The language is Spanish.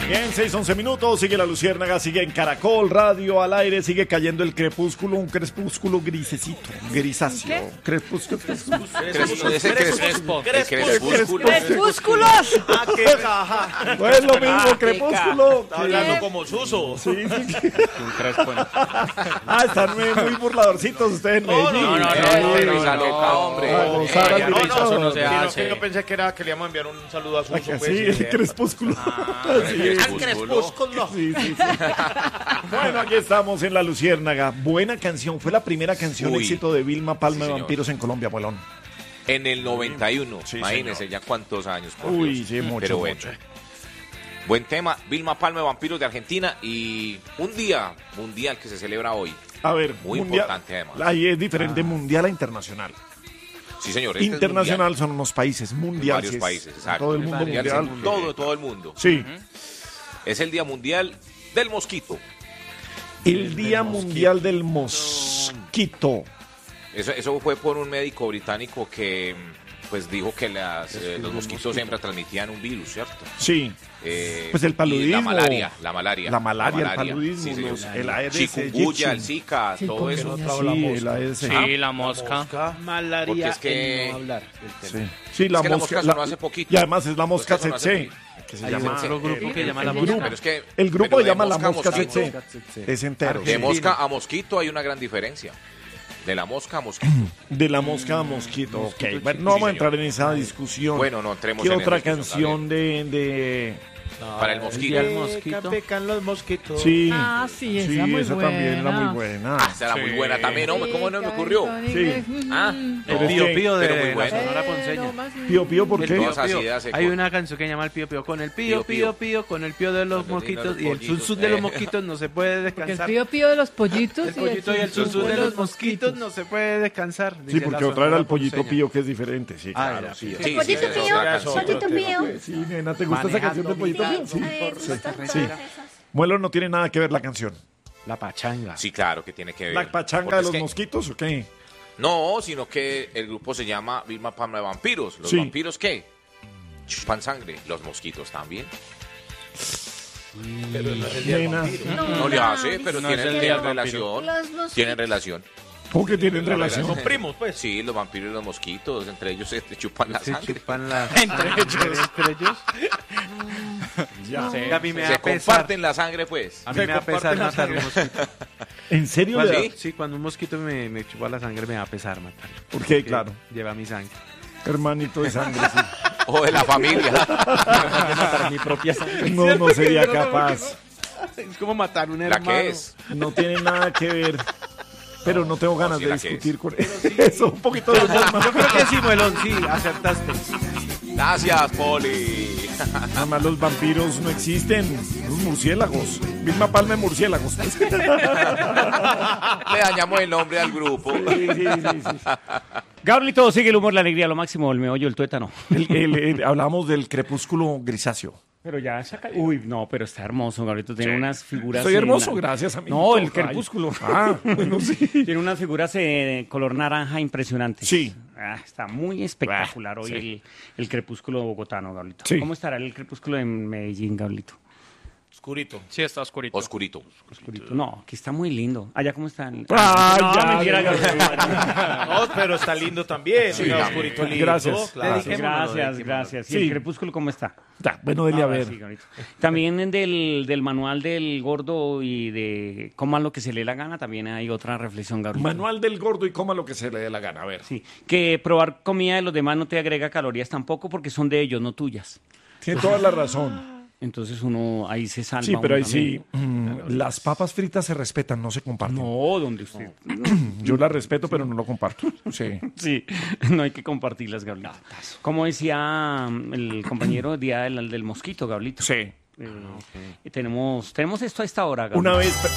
Bien, 6:11 minutos, sigue la Luciérnaga, sigue en Caracol Radio al aire, sigue cayendo el crepúsculo, un crepúsculo grisecito, grisáceo. Crepúsculo. ¡Crepúsculos! ¡Ah, qué caja! No es lo mismo, crepúsculo. Está hablando como Suso. Sí. Están muy burladorcitos ustedes en Medellín. Yo pensé que le íbamos a enviar un saludo a Suso. Sí, el crepúsculo. ¡Al crepúsculo! Sí. Bueno, aquí estamos en La Luciérnaga. Buena canción. Fue la primera canción éxito de Vilma Palma de Vampiros en Colombia, Abuelón. En el 91. Sí, imagínense señor. ya cuántos años. Sí, mucho. Pero bueno. Mucho. Buen tema. Vilma Palma de Vampiros de Argentina. Y un día mundial que se celebra hoy. A ver, Muy mundial, importante, además. Ahí es diferente mundial a internacional. Sí, señor. Este Internacional son unos países, mundial. varios sí es países, exacto. Todo el mundo Mundial mundial. es en todo el mundo. Sí. Es el Día Mundial del Mosquito. El Día Mundial del Mosquito. Eso fue por un médico británico que pues dijo que los mosquitos hembras transmitían un virus, ¿cierto? Sí. Pues el paludismo. Y la malaria. El paludismo, sí, señor. el Aedes Chikungunya, el aegypti. Zika, todo eso. Sí, el Aedes Sí, la mosca. Malaria. Porque es que- no hablar del tema. Sí, la Es que la mosca. mosca sonó hace poquito. Y además es la mosca Mosca sonó hace tsetse. poquito. Que se Hay llama. otro grupo que llama la grupo. mosca. Pero es que El grupo pero se de llama la mosca a mosca mosquito, tsetse. Es entero. De sí. mosca a mosquito hay una gran diferencia. De la mosca a mosquito. De la mosca a mosquito. Ok, bueno, no vamos a entrar en esa discusión. Bueno, no entremos ¿Qué en otra esa discusión, canción de... Para el mosquito. El mosquito. Pecan los mosquitos. Sí. Sí, esa muy esa buena. también era muy buena. Esa era muy buena también, hombre. ¿Cómo no me ocurrió? Sí. Ah, Pero El es Pío que- Pío pero de muy la bueno. Sonora Ponceña. Pío Pío, ¿por El qué? Pío Todas Pío. ideas se Hay con- una canción que se llama el Pío Pío. Con el Pío Pío Pío Pío, con el Pío de los Con el Pío de mosquitos los y el pollitos, sus de los mosquitos no se puede Porque el descansar. pío pío de los pollitos El pollito y el susú de los mosquitos no se puede descansar. Sí, dice porque la otra era el Sonora pollito Ponceña. Pío, que es diferente. Sí, Ah, claro. era, Sí, Sí, Pollito esa es Pío, otra canción. pollito Pío. Sí, nena, ¿te gusta esa canción de Pollito Pío? Sí. Sí. Muelo no tiene nada que ver la canción. La pachanga. Sí, claro que tiene que ver. ¿La pachanga Porque de es los que- mosquitos o qué? No, sino que el grupo se llama Vilma Palma de Vampiros. ¿Los Sí. vampiros qué? Chupan sangre. Los mosquitos también. Nena, No le hace, pero no es el tienen día del relación. Los Tienen relación. ¿cómo que tienen relación? Son primos, pues. Sí, los vampiros y los mosquitos, entre ellos se chupan la Se sangre. chupan la... Entre ellos. Ya. Sí, a mí me da Se pesar. comparten la sangre, pues. A mí me da pesar matar un mosquito. ¿En serio? Cuando, le da? sí, cuando un mosquito me chupa la sangre me da pesar matarlo. ¿Por qué? Porque Claro. Lleva mi sangre. Hermanito de sangre, sí. O de la familia. Matar mi propia sangre. No sería capaz. Es como matar un ¿La hermano. que es? No tiene nada que ver. Pero no tengo ganas sí, de la que discutir con eso. Un poquito de más. Yo creo que sí, Muelón, sí, acertaste. Gracias, Poli. Además, los vampiros no existen. Los murciélagos. Vilma Palma de murciélagos. Le dañamos el nombre al grupo. Sí. Gabrielito, sigue el humor, la alegría, lo máximo, el meollo, el tuétano. Hablamos del crepúsculo grisáceo. Pero ya saca... Uy, no, pero está hermoso, Gabrielito. Tiene unas figuras... Soy hermoso, en la- gracias, amigo. No, el Ay. crepúsculo. Bueno, sí. Tiene unas figuras color naranja impresionantes. Sí. Está muy espectacular hoy sí. el crepúsculo bogotano, Gabrielito. Sí. ¿Cómo estará el crepúsculo en Medellín, Gabrielito? Oscurito. Sí, está oscurito. Oscurito. Oscurito. No, aquí está muy lindo. Allá, ¿cómo está? Ay, no, ya, mentira, ya. Gabrielito. No, pero está lindo también. Sí, Mira, ya. oscurito lindo. Gracias. Claro. Gracias. ¿Y Sí. el crepúsculo cómo está? Ya, bueno, dele a Ahora ver. sí, Gabrielito. También del manual del gordo y de coman lo que se le dé la gana, también hay otra reflexión, Gabrielito. Manual del gordo y coma lo que se le dé la gana. A ver. Sí, que probar comida de los demás no te agrega calorías tampoco porque son de ellos, no tuyas. Tiene toda la razón. Entonces uno ahí se salva. Sí, pero uno ahí sí. también. Las papas fritas se respetan, no se comparten. No, donde usted... Yo las respeto, pero no lo comparto. Sí. Sí, no hay que compartirlas, Gablito. Como decía el compañero día del mosquito, Gablito. Sí. Tenemos esto a esta hora, Gablito. Una vez,